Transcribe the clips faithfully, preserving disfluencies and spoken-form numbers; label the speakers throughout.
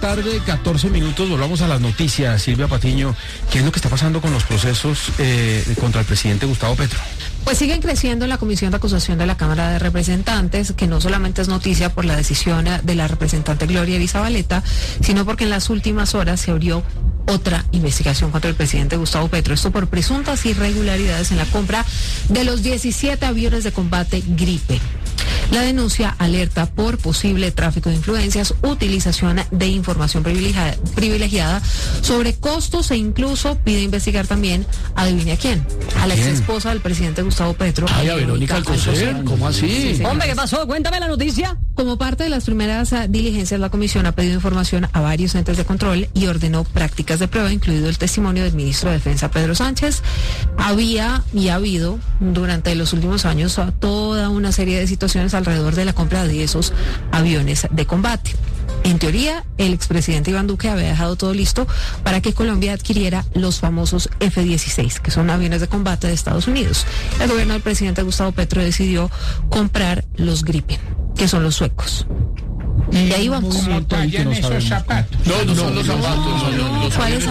Speaker 1: tarde, catorce minutos, volvamos a las noticias. Silvia Patiño, ¿qué es lo que está pasando con los procesos eh, contra el presidente Gustavo Petro?
Speaker 2: Pues siguen creciendo en la Comisión de Acusación de la Cámara de Representantes, que no solamente es noticia por la decisión de la representante Gloria Elizabaleta, sino porque en las últimas horas se abrió otra investigación contra el presidente Gustavo Petro. Esto por presuntas irregularidades en la compra de los diecisiete aviones de combate Gripe. La denuncia alerta por posible tráfico de influencias, utilización de información privilegiada, privilegiada sobre costos e incluso pide investigar también, adivina quién, a la ex esposa del presidente Gustavo Petro.
Speaker 1: Ay, a Verónica Alcocer, ¿cómo así?
Speaker 2: Sí, sí,
Speaker 3: Hombre, ¿qué pasó? Cuéntame la noticia.
Speaker 2: Como parte de las primeras uh, diligencias, la comisión ha pedido información a varios entes de control y ordenó prácticas de prueba, incluido el testimonio del ministro de Defensa, Pedro Sánchez. Había y ha habido durante los últimos años uh, toda una serie de situaciones alrededor de la compra de esos aviones de combate. En teoría, el expresidente Iván Duque había dejado todo listo para que Colombia adquiriera los famosos F dieciséis, que son aviones de combate de Estados Unidos. El gobierno del presidente Gustavo Petro decidió comprar los Gripen, que son los suecos. Y ahí vamos.
Speaker 4: ¿Cómo tallan esos zapatos?
Speaker 1: No, no son los zapatos.
Speaker 2: No, no, no, ¿cuáles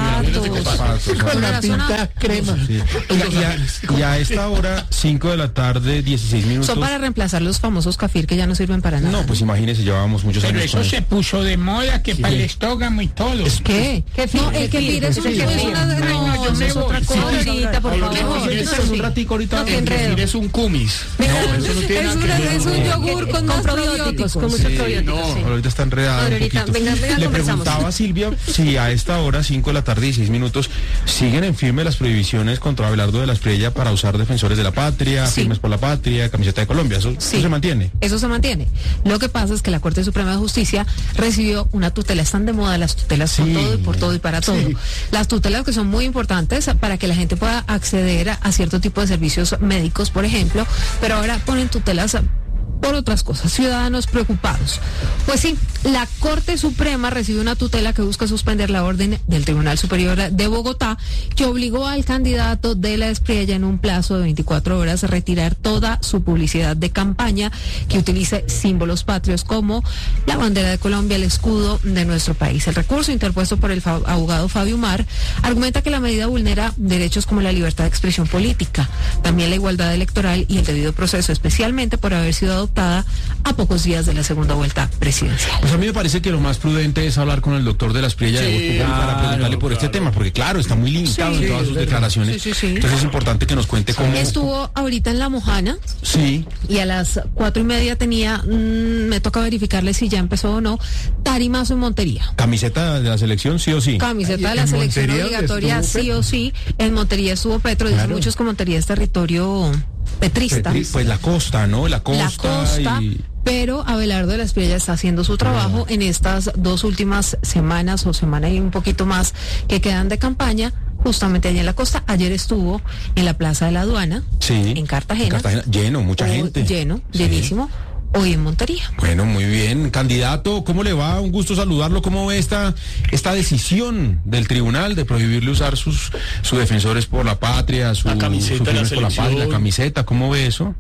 Speaker 2: zapatos?
Speaker 1: Con la pinta crema. Sí. Y, a, y a esta hora, cinco de la tarde, dieciséis minutos.
Speaker 2: Son para reemplazar los famosos Cafir que ya no sirven para nada.
Speaker 1: No, pues imagínese, llevábamos muchos
Speaker 4: Pero
Speaker 1: años.
Speaker 4: eso se puso de moda, que
Speaker 1: sí,
Speaker 4: para
Speaker 1: sí.
Speaker 4: el estógamo y todo.
Speaker 2: ¿Qué?
Speaker 3: No,
Speaker 2: el Kefir es una... No, eso es otra cosa ahorita, por favor.
Speaker 1: Eso es un ratico ahorita.
Speaker 2: El
Speaker 1: Kefir es un kumis. No, eso no tiene nada que ver.
Speaker 2: Es un yogur con más probióticos.
Speaker 3: Con muchos probióticos.
Speaker 1: No, ahorita está enredada un
Speaker 3: Ahorita,
Speaker 1: poquito.
Speaker 3: venga, venga,
Speaker 1: Le
Speaker 3: conversamos.
Speaker 1: preguntaba a Silvia si a esta hora, cinco de la tarde, dieciséis minutos, siguen en firme las prohibiciones contra Abelardo de la Espriella para usar defensores de la patria,
Speaker 2: Sí.
Speaker 1: firmes por la patria, camiseta de Colombia. ¿Eso,
Speaker 2: Sí.
Speaker 1: eso se mantiene?
Speaker 2: Eso se mantiene. Lo que pasa es que la Corte Suprema de Justicia recibió una tutela. Están de moda las tutelas por
Speaker 1: Sí.
Speaker 2: todo y por todo y para todo.
Speaker 1: Sí.
Speaker 2: Las tutelas que son muy importantes para que la gente pueda acceder a, a cierto tipo de servicios médicos, por ejemplo, pero ahora ponen tutelas por otras cosas, ciudadanos preocupados. Pues sí, la Corte Suprema recibió una tutela que busca suspender la orden del Tribunal Superior de Bogotá, que obligó al candidato de la Espriella en un plazo de veinticuatro horas a retirar toda su publicidad de campaña que utilice símbolos patrios como la bandera de Colombia, el escudo de nuestro país. El recurso interpuesto por el fa- abogado Fabio Mar argumenta que la medida vulnera derechos como la libertad de expresión política, también la igualdad electoral y el debido proceso, especialmente por haber sido adoptada a pocos días de la segunda vuelta presidencial.
Speaker 1: Pues a mí me parece que lo más prudente es hablar con el doctor de la Espriella
Speaker 4: Sí,
Speaker 1: de Voz Populi
Speaker 4: claro,
Speaker 1: para preguntarle por
Speaker 4: claro.
Speaker 1: este tema, porque claro, está muy limitado
Speaker 2: Sí,
Speaker 1: en todas sus declaraciones.
Speaker 2: Sí, sí, sí.
Speaker 1: Entonces es importante que nos cuente cómo...
Speaker 2: Estuvo ahorita en La Mojana
Speaker 1: Sí.
Speaker 2: y a las cuatro y media tenía, mmm, me toca verificarle si ya empezó o no, tarimazo en Montería.
Speaker 1: ¿Camiseta de la selección, sí o sí?
Speaker 2: Camiseta de la
Speaker 5: ¿En
Speaker 2: selección
Speaker 5: Montería
Speaker 2: obligatoria,
Speaker 5: estuvo
Speaker 2: sí o sí. En Montería estuvo Petro, dicen
Speaker 1: Claro.
Speaker 2: muchos que Montería es territorio petrista.
Speaker 1: Petri- Pues la costa, ¿no? La costa.
Speaker 2: La costa,
Speaker 1: y...
Speaker 2: pero Abelardo de la Espriella está haciendo su trabajo en estas dos últimas semanas o semana y un poquito más que quedan de campaña, justamente allá en la costa. Ayer estuvo en la Plaza de la Aduana,
Speaker 1: Sí.
Speaker 2: en Cartagena.
Speaker 1: En Cartagena, lleno, mucha
Speaker 2: Hoy-
Speaker 1: gente.
Speaker 2: Lleno,
Speaker 1: Sí.
Speaker 2: llenísimo. Hoy en Montería.
Speaker 1: Bueno, muy bien. Candidato, ¿cómo le va? Un gusto saludarlo. ¿Cómo ve esta, esta decisión del tribunal de prohibirle usar sus, sus defensores por la patria, su,
Speaker 5: La camiseta
Speaker 1: sus
Speaker 5: de la
Speaker 1: firmes por la patria, la
Speaker 5: selección?
Speaker 1: camiseta? ¿Cómo ve eso?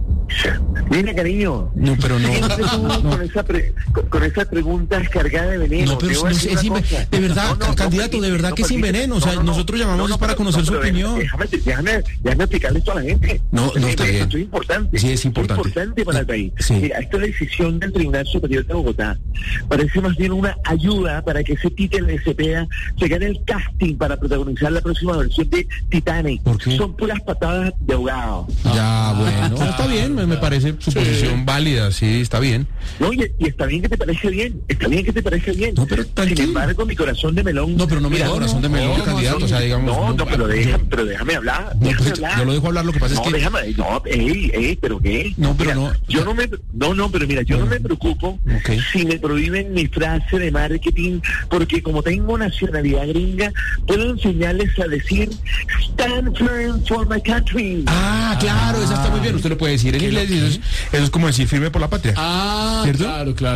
Speaker 6: Mira, cariño.
Speaker 1: No, pero no.
Speaker 6: Siempre tú
Speaker 1: no.
Speaker 6: con, esa pre- con, con esas preguntas cargadas de veneno.
Speaker 1: No, pero
Speaker 6: Te voy a
Speaker 1: no,
Speaker 6: decir
Speaker 1: es
Speaker 6: una
Speaker 1: inve-
Speaker 6: cosa.
Speaker 1: de verdad,
Speaker 6: No, no, no,
Speaker 1: candidato,
Speaker 6: permite,
Speaker 1: de verdad
Speaker 6: no
Speaker 1: que es sin
Speaker 6: permite.
Speaker 1: veneno. O sea,
Speaker 6: No, no, no.
Speaker 1: nosotros llamamos
Speaker 6: No,
Speaker 1: es para
Speaker 6: pero-
Speaker 1: conocer
Speaker 6: no,
Speaker 1: su
Speaker 6: pero
Speaker 1: opinión.
Speaker 6: Déjame, déjame, déjame explicarle esto a la gente.
Speaker 1: No, no, está
Speaker 6: Eh,
Speaker 1: bien.
Speaker 6: Esto es importante.
Speaker 1: Sí, es importante.
Speaker 6: Es importante para el país.
Speaker 1: Sí.
Speaker 6: Mira, esta decisión del Tribunal Superior de Bogotá parece más bien una ayuda para que ese títere de Cepeda se gane el casting para protagonizar la próxima versión de Titanic.
Speaker 1: ¿Por qué?
Speaker 6: Son puras patadas de ahogado.
Speaker 1: Ya, bueno,
Speaker 5: claro,
Speaker 1: está bien, me, me parece su
Speaker 5: Sí.
Speaker 1: posición válida, sí, está bien.
Speaker 6: No, y, y está bien que te parece bien, está bien que te parece bien.
Speaker 1: No, pero
Speaker 6: Sin
Speaker 1: tranquilo.
Speaker 6: embargo, mi corazón de melón.
Speaker 1: No, pero no me
Speaker 6: Mira,
Speaker 1: da corazón de melón,
Speaker 6: no,
Speaker 1: candidato,
Speaker 6: no,
Speaker 1: o sea, digamos.
Speaker 6: No, no, pero,
Speaker 1: yo-
Speaker 6: deja, pero déjame hablar.
Speaker 1: No,
Speaker 6: déjame
Speaker 1: pues,
Speaker 6: hablar.
Speaker 1: yo lo dejo hablar, lo que pasa
Speaker 6: no,
Speaker 1: es que...
Speaker 6: déjame, no, ey, ey, pero qué.
Speaker 1: No, pero
Speaker 6: Mira,
Speaker 1: no.
Speaker 6: Yo no me, no, no, pero mira, yo no me preocupo
Speaker 1: Ok.
Speaker 6: si me prohíben mi frase de marketing, porque como tengo nacionalidad gringa, puedo enseñarles a decir stand firm for my country.
Speaker 1: Ah, claro, esa está muy bien. Usted lo puede decir en
Speaker 5: ¿Qué
Speaker 1: inglés
Speaker 5: lo-
Speaker 1: y eso es, eso es como decir firme por la patria.
Speaker 5: Ah,
Speaker 1: ¿Cierto?
Speaker 5: claro, claro.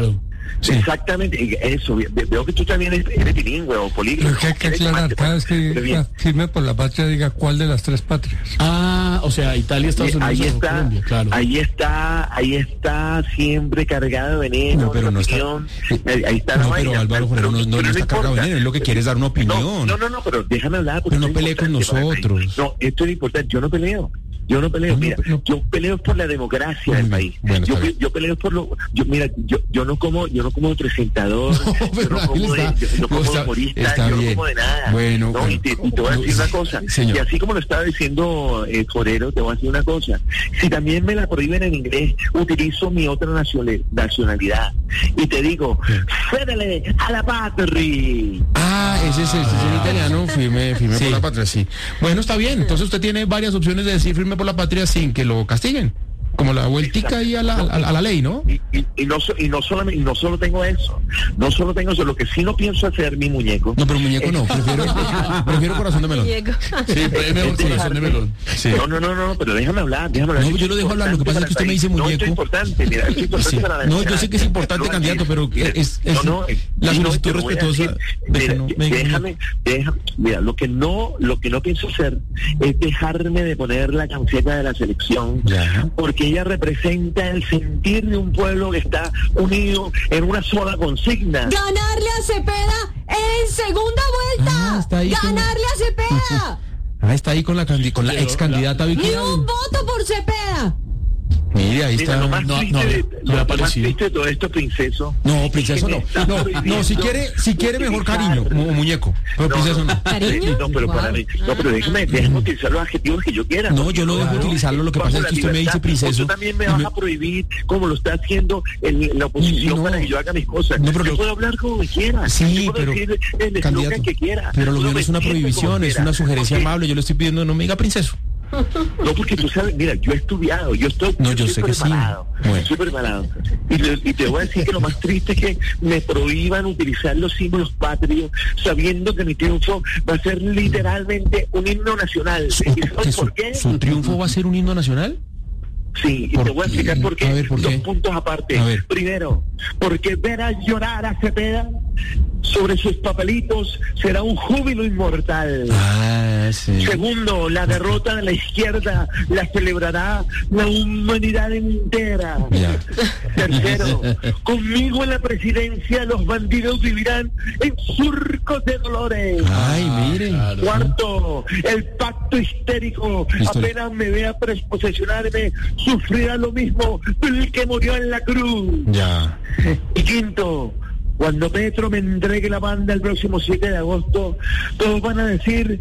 Speaker 1: Sí.
Speaker 6: Exactamente, eso. Ve- Veo que tú también eres, eres bilingüe o políglota.
Speaker 5: Lo que hay que aclarar, cada vez que diga firme por la patria, diga cuál de las tres patrias.
Speaker 7: Ah, o sea, Italia, Estados
Speaker 6: Y
Speaker 7: Unidos
Speaker 6: ahí
Speaker 7: o
Speaker 6: está,
Speaker 7: Colombia, claro.
Speaker 6: ahí está, ahí está siempre cargado de veneno.
Speaker 1: No, pero
Speaker 6: de
Speaker 1: no está.
Speaker 6: opinión. Ahí, ahí está la
Speaker 1: No, pero
Speaker 6: vaina.
Speaker 1: Álvaro Forero no, no,
Speaker 6: pero
Speaker 1: no está cargado de
Speaker 6: importa.
Speaker 1: veneno, es lo que quiere es dar una
Speaker 6: No,
Speaker 1: opinión.
Speaker 6: no, no, no, pero déjame hablar. porque
Speaker 1: Pero no
Speaker 6: esto es
Speaker 1: pelee con
Speaker 6: importante para el
Speaker 1: nosotros.
Speaker 6: país. No, esto es importante. Yo no peleo. Yo no peleo.
Speaker 1: No, no,
Speaker 6: Mira,
Speaker 1: no.
Speaker 6: yo peleo por la democracia del
Speaker 1: Muy
Speaker 6: país.
Speaker 1: bien. Bueno,
Speaker 6: yo,
Speaker 1: está
Speaker 6: pe-
Speaker 1: bien.
Speaker 6: yo peleo por lo. Yo, mira, yo, yo no como, yo no como de presentador.
Speaker 1: No,
Speaker 6: yo
Speaker 1: pero
Speaker 6: no
Speaker 1: ahí
Speaker 6: como de,
Speaker 1: está.
Speaker 6: yo, yo
Speaker 1: No,
Speaker 6: como de
Speaker 1: está-
Speaker 6: humorista.
Speaker 1: está
Speaker 6: yo
Speaker 1: bien.
Speaker 6: no como de nada.
Speaker 1: Bueno,
Speaker 6: no,
Speaker 1: bueno.
Speaker 6: y te, y te voy a decir una cosa.
Speaker 1: Señor.
Speaker 6: Y así como lo estaba diciendo eh, Forero, te voy a decir una cosa. Si también me la prohíben en inglés, utilizo mi otra nacional- nacionalidad. Y te digo, fédele a la patria.
Speaker 1: Ah, ese es el el italiano, firme, firme
Speaker 5: Sí.
Speaker 1: por la patria, sí. Bueno, está bien, entonces usted tiene varias opciones de decir firme por la patria sin que lo castiguen. Como la vueltica ahí a la, a, a la ley, ¿no?
Speaker 6: Y, y, y no so- y no solamente y no solo tengo eso, no solo tengo eso, lo que sí no pienso hacer mi muñeco.
Speaker 1: No, pero muñeco no, prefiero, prefiero corazón de melón.
Speaker 2: Diego.
Speaker 7: Sí, pero es mejor
Speaker 6: Es
Speaker 7: corazón de
Speaker 6: dejarme-
Speaker 7: melón.
Speaker 1: Sí.
Speaker 6: No, no, no, no, pero déjame hablar, déjame hablar.
Speaker 1: No, yo lo dejo hablar, lo que pasa es que usted me dice
Speaker 6: No, esto
Speaker 1: muñeco.
Speaker 6: es importante, mira, esto es importante
Speaker 1: Sí.
Speaker 6: para la
Speaker 1: No, yo
Speaker 6: democracia.
Speaker 1: sé que es importante,
Speaker 6: No,
Speaker 1: candidato, pero
Speaker 6: mira,
Speaker 1: es- es-
Speaker 6: no, no, eh,
Speaker 1: la
Speaker 6: y no,
Speaker 1: solicitud
Speaker 6: te lo voy a
Speaker 1: respetuosa
Speaker 6: decir.
Speaker 1: de que
Speaker 6: Mira,
Speaker 1: no me diga
Speaker 6: déjame, déjame, mira, lo que no, lo que no pienso hacer es dejarme de poner la camiseta de la selección,
Speaker 1: Ya.
Speaker 6: porque ella representa el sentir de un pueblo que está unido en una sola consigna.
Speaker 3: Ganarle a Cepeda en segunda vuelta.
Speaker 1: Ah, está ahí con-
Speaker 3: Ganarle a Cepeda.
Speaker 1: Ah, está ahí con la, candi- con la
Speaker 7: Pero
Speaker 1: ex candidata Vicky
Speaker 3: Ni
Speaker 1: Dávila.
Speaker 3: un voto por Cepeda.
Speaker 1: Mire, ahí
Speaker 6: Mira,
Speaker 1: está.
Speaker 6: lo más
Speaker 7: No,
Speaker 6: triste
Speaker 7: no,
Speaker 6: de,
Speaker 7: no
Speaker 6: lo
Speaker 7: me ha
Speaker 6: más
Speaker 7: parecido.
Speaker 6: triste de todo esto, princeso.
Speaker 1: No, princeso
Speaker 6: es
Speaker 1: no.
Speaker 6: que me está
Speaker 1: No, no,
Speaker 6: prohibiendo
Speaker 1: si quiere, si quiere mejor cariño,
Speaker 6: utilizar-
Speaker 1: mu- muñeco. Pero princeso no.
Speaker 2: ¿Cariño?
Speaker 6: No, pero para
Speaker 2: Wow.
Speaker 6: mí, no, pero déjame, déjame utilizar los adjetivos que yo quiera.
Speaker 1: No,
Speaker 6: porque
Speaker 1: yo no dejo
Speaker 6: claro,
Speaker 1: utilizarlo, lo que
Speaker 6: bajo
Speaker 1: pasa es
Speaker 6: la
Speaker 1: que usted me dice
Speaker 6: libertad.
Speaker 1: princeso,
Speaker 6: O tú también me
Speaker 1: y
Speaker 6: vas
Speaker 1: me-
Speaker 6: a prohibir, como lo está haciendo en la oposición,
Speaker 1: No.
Speaker 6: para que yo haga mis cosas.
Speaker 1: No, pero
Speaker 6: yo
Speaker 1: lo-
Speaker 6: puedo hablar como me quiera.
Speaker 1: Sí,
Speaker 6: yo puedo
Speaker 1: pero,
Speaker 6: decir el eslogan
Speaker 1: candidato,
Speaker 6: que quiera.
Speaker 1: pero lo
Speaker 6: Uno
Speaker 1: mío no
Speaker 6: me
Speaker 1: es una
Speaker 6: entiende como
Speaker 1: prohibición, es
Speaker 6: quiera.
Speaker 1: una sugerencia
Speaker 6: Porque-
Speaker 1: amable. Yo le estoy pidiendo, no me diga princeso.
Speaker 6: No, porque tú sabes, mira, yo he estudiado, yo estoy,
Speaker 1: No, yo
Speaker 6: estoy
Speaker 1: sé que sí.
Speaker 6: preparado,
Speaker 1: Bueno.
Speaker 6: estoy preparado. Y, le- y te voy a decir que lo más triste es que me prohíban utilizar los símbolos patrios, sabiendo que mi triunfo va a ser literalmente un himno nacional. ¿Y
Speaker 1: Su-
Speaker 6: sabes
Speaker 1: que su,
Speaker 6: por qué?
Speaker 1: ¿Su triunfo va a ser un himno nacional?
Speaker 6: Sí, y
Speaker 1: ¿Por
Speaker 6: te voy a explicar
Speaker 1: qué?
Speaker 6: por qué.
Speaker 1: A ver, ¿por
Speaker 6: Dos
Speaker 1: qué?
Speaker 6: puntos aparte.
Speaker 1: A ver.
Speaker 6: Primero, porque ver a llorar a Cepeda sobre sus papelitos será un júbilo inmortal.
Speaker 1: Ah, sí.
Speaker 6: Segundo, la derrota de la izquierda la celebrará la humanidad entera.
Speaker 1: Ya.
Speaker 6: Tercero, conmigo en la presidencia los bandidos vivirán en surcos de dolores.
Speaker 1: Ay, miren.
Speaker 7: Claro.
Speaker 6: Cuarto, el pacto histérico,
Speaker 1: Listo.
Speaker 6: apenas me vea pres- posesionarme, sufrirá lo mismo del que murió en la cruz.
Speaker 1: Ya.
Speaker 6: Y quinto, cuando Petro me entregue la banda el próximo siete de agosto, todos van a decir,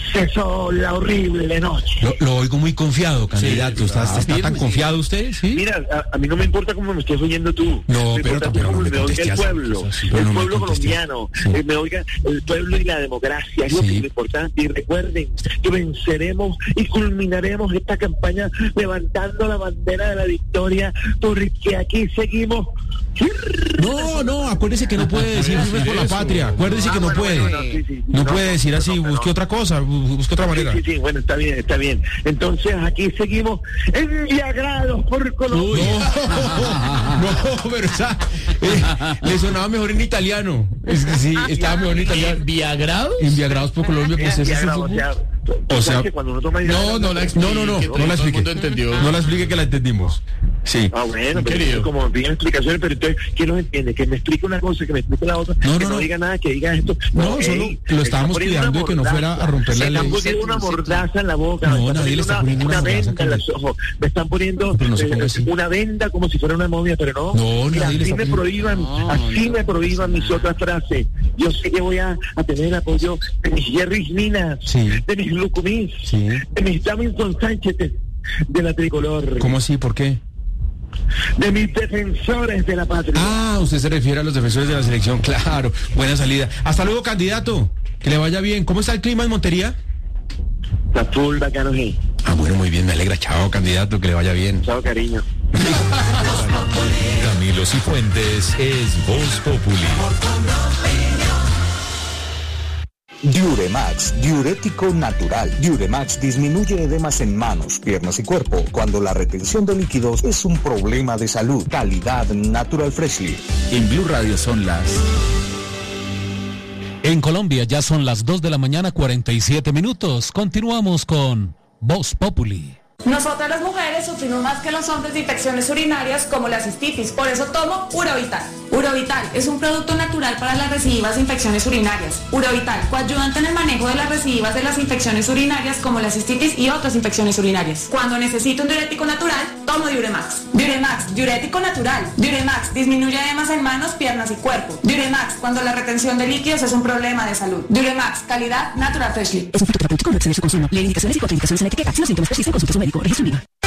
Speaker 6: cesó la horrible noche.
Speaker 1: Lo, lo oigo muy confiado, candidato. ¿Está,
Speaker 7: ah,
Speaker 1: está tan
Speaker 7: firme.
Speaker 1: confiado usted? ¿Sí?
Speaker 6: Mira, a, a mí no me importa cómo me estés oyendo tú.
Speaker 1: No,
Speaker 6: Lo
Speaker 1: pero
Speaker 6: importante
Speaker 1: tampoco
Speaker 6: es cómo
Speaker 1: me
Speaker 6: me oiga
Speaker 1: contesté
Speaker 6: el
Speaker 1: así,
Speaker 6: pueblo,
Speaker 1: pues, así, pero
Speaker 6: el
Speaker 1: no me
Speaker 6: pueblo
Speaker 1: contesté.
Speaker 6: colombiano,
Speaker 1: Sí.
Speaker 6: eh, me oiga el pueblo y la democracia, es lo
Speaker 1: Sí.
Speaker 6: que es lo importante. Y recuerden que venceremos y culminaremos esta campaña levantando la bandera de la victoria, porque aquí seguimos.
Speaker 1: No, no, acuérdese que no puede decir firmes por la patria. Acuérdese que no
Speaker 6: Ah, bueno,
Speaker 1: puede.
Speaker 6: bueno, no, sí, sí.
Speaker 1: No
Speaker 6: No,
Speaker 1: puede
Speaker 6: no,
Speaker 1: decir
Speaker 6: no,
Speaker 1: así,
Speaker 6: no,
Speaker 1: busque
Speaker 6: no.
Speaker 1: otra cosa, bu- busque otra manera.
Speaker 6: Sí, sí, sí, bueno, está bien, está bien. Entonces aquí seguimos enviagrados por Colombia.
Speaker 1: No, pero esa, eh, le sonaba mejor en italiano. Es que sí, estaba mejor en italiano.
Speaker 7: ¿Viagrado?
Speaker 1: Enviagrados por Colombia, pues ese es el
Speaker 6: Enviagrado,
Speaker 1: fútbol.
Speaker 6: o sea,
Speaker 1: O
Speaker 6: tú
Speaker 1: sea,
Speaker 6: sabes que cuando uno toma
Speaker 1: no, no, la, ex- no, no, no,
Speaker 7: que
Speaker 1: no
Speaker 7: todo
Speaker 1: la
Speaker 7: el
Speaker 1: explique.
Speaker 7: mundo entendió.
Speaker 1: No la explique que la entendimos. Sí.
Speaker 6: Ah, bueno, pero
Speaker 7: Querido.
Speaker 6: como piden explicaciones, pero entonces, ¿quién nos entiende? Que me explique una cosa, que me explique la otra,
Speaker 1: No,
Speaker 6: que
Speaker 1: no,
Speaker 6: no,
Speaker 1: no.
Speaker 6: diga nada, que diga esto.
Speaker 1: No, solo lo estábamos
Speaker 6: me están poniendo
Speaker 1: cuidando de que no
Speaker 6: una
Speaker 1: fuera a
Speaker 6: mordaza.
Speaker 1: romper la
Speaker 6: Me
Speaker 1: ley.
Speaker 6: están poniendo una mordaza en la boca,
Speaker 1: No,
Speaker 6: me están
Speaker 1: nadie le está
Speaker 6: poniendo
Speaker 1: poniendo
Speaker 6: una,
Speaker 1: una
Speaker 6: una
Speaker 1: mordaza,
Speaker 6: venda en los ojos, me están poniendo
Speaker 1: Pero no se ponga
Speaker 6: eh,
Speaker 1: así.
Speaker 6: una venda como si fuera una momia, pero no.
Speaker 1: No,
Speaker 6: Mira,
Speaker 1: nadie le
Speaker 6: así
Speaker 1: está
Speaker 6: me
Speaker 1: poniendo-
Speaker 6: prohíban,
Speaker 7: No,
Speaker 6: así
Speaker 7: no.
Speaker 6: me prohíban mis otras frases. Yo sé que voy a, a tener el apoyo de mis Jerry Minas,
Speaker 1: Sí.
Speaker 6: de mis Lucumís,
Speaker 1: Sí.
Speaker 6: de mis Davinson Sánchez de la tricolor,
Speaker 1: ¿Cómo así? ¿Por qué?
Speaker 6: de mis defensores de la patria.
Speaker 1: Ah, usted se refiere a los defensores de la selección. Claro, buena salida. Hasta luego, candidato. Que le vaya bien. ¿Cómo está el clima en Montería?
Speaker 6: Está full bacano, sí.
Speaker 1: Ah, bueno, muy bien, me alegra. Chao, candidato, que le vaya bien.
Speaker 6: Chao, cariño.
Speaker 8: Camilo Cifuentes es Voz Populi. Diuremax, diurético natural. Diuremax disminuye edemas en manos, piernas y cuerpo cuando la retención de líquidos es un problema de salud. Calidad Natural Freshly.
Speaker 9: En Blue Radio son las... En Colombia ya son las dos de la mañana, cuarenta y siete minutos. Continuamos con Voz Populi.
Speaker 10: Nosotras las mujeres sufrimos más que los hombres de infecciones urinarias como la cistitis, por eso tomo Urovital. Urovital es un producto natural para las recidivas de infecciones urinarias. Urovital, coayudante en el manejo de las recidivas de las infecciones urinarias como la cistitis y otras infecciones urinarias. Cuando necesito un diurético natural, tomo Diuremax. Diuremax, diurético natural. Diuremax disminuye edemas en manos, piernas y cuerpo. Diuremax, cuando la retención de líquidos es un problema de salud. Diuremax, calidad Natural Freshly.
Speaker 11: Es un fitoterapéutico, no excede su consumo. Lee indicaciones y contraindicaciones en la etiqueta. Si los síntomas persisten, consulte a su médico. Registro